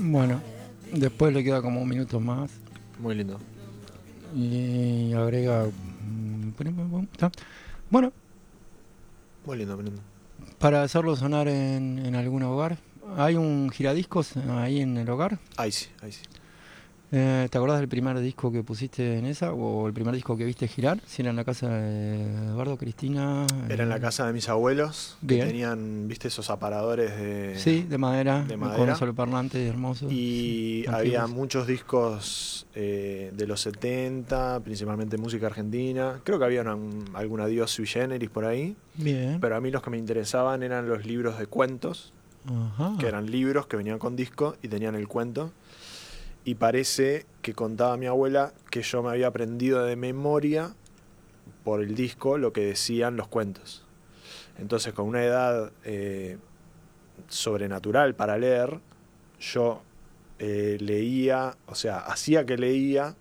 Bueno, después le queda como un minuto más Muy lindo. y agrega... ¿Está? Bueno, Muy lindo, muy lindo. para hacerlo sonar en algún hogar. ¿Hay un giradiscos ahí en el hogar? Ahí sí, ahí sí. ¿Te acordás del primer disco que pusiste en esa? ¿O el primer disco que viste girar? Si era en la casa de Eduardo, Cristina... Era en la casa de mis abuelos, que Bien. tenían, viste, esos aparadores de... Sí, de madera, de con madera. un solo parlante hermoso. Y sí, había antiguos. muchos discos de los 70, principalmente música argentina. Creo que había algún Adiós sui generis por ahí. Bien. Pero a mí los que me interesaban eran los libros de cuentos, Ajá. que eran libros que venían con disco y tenían el cuento. Y parece que contaba mi abuela que yo me había aprendido de memoria por el disco lo que decían los cuentos. Entonces, con una edad sobrenatural para leer, yo leía, o sea, hacía que leía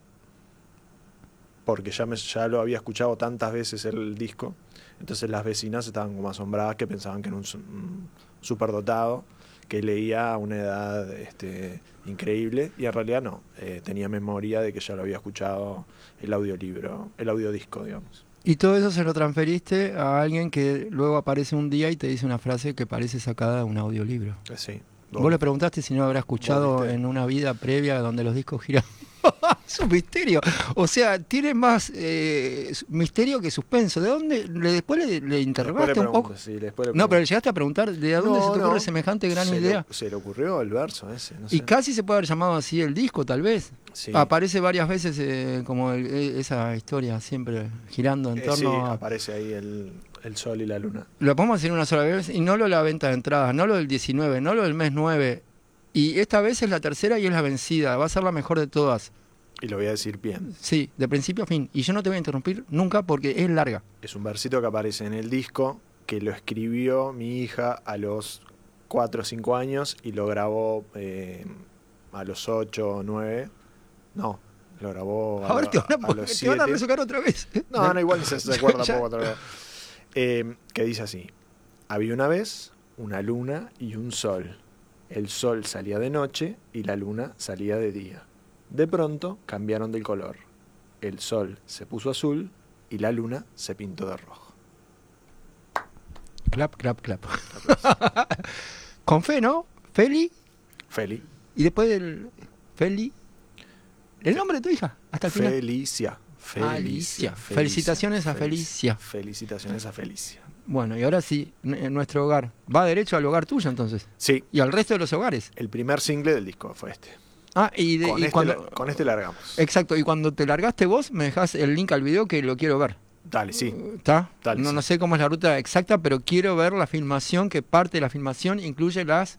porque ya lo había escuchado tantas veces el disco. Entonces las vecinas estaban como asombradas, que pensaban que era un superdotado que leía a una edad increíble, y en realidad no, tenía memoria de que ya lo había escuchado el audiolibro, el audiodisco, digamos. Y todo eso se lo transferiste a alguien que luego aparece un día y te dice una frase que parece sacada de un audiolibro. Sí. Vos le preguntaste si no habrá escuchado en una vida previa donde los discos giran. Es un misterio. O sea, tiene más misterio que suspenso. ¿De dónde? Después le interrogaste un poco. Sí, no, pero llegaste a preguntar de dónde se te ocurre semejante gran idea. Se le ocurrió el verso ese. No sé. Y casi se puede haber llamado así el disco, tal vez. Sí. Aparece varias veces como esa historia siempre girando en torno sí, a... aparece ahí el sol y la luna. Lo podemos hacer una sola vez y no lo de la venta de entradas, no lo del 19, no lo del mes 9. Y esta vez es la tercera y es la vencida. Va a ser la mejor de todas. Y lo voy a decir bien. Sí, de principio a fin. Y yo no te voy a interrumpir nunca porque es larga. Es un versito que aparece en el disco, que lo escribió mi hija a los 4 o 5 años y lo grabó a los 8 o 9. No, lo grabó a los 7. Te van a resocar otra vez. No, igual se acuerda poco otra vez. Que dice así: había una vez una luna y un sol. El sol salía de noche y la luna salía de día. De pronto cambiaron de color. El sol se puso azul y la luna se pintó de rojo. Clap, clap, clap. Con fe, ¿no? Feli. Feli. Y después del Feli. ¿El nombre de tu hija? Hasta el final. Felicia. Felicia. Felicitaciones a Felicia. Felicitaciones a Felicia. Bueno, y ahora sí, nuestro hogar. Va derecho al hogar tuyo, entonces. Sí. Y al resto de los hogares. El primer single del disco fue este. Ah, con este largamos. Exacto, y cuando te largaste vos, me dejás el link al video que lo quiero ver. Dale, sí. ¿Está? Dale, no sé cómo es la ruta exacta, pero quiero ver la filmación, que parte de la filmación incluye las...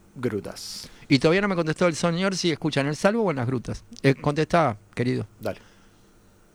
grutas. Y todavía no me contestó el señor si escuchan el salvo o en las grutas. Contestá, querido. Dale.